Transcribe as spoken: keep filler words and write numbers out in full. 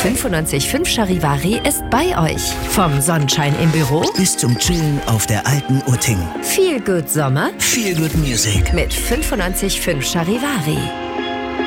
fünfundneunzig Komma fünf Charivari ist bei euch. Vom Sonnenschein im Büro bis zum Chillen auf der alten Utting. Feel Good Sommer, Feel Good Music mit fünfundneunzig Komma fünf Charivari.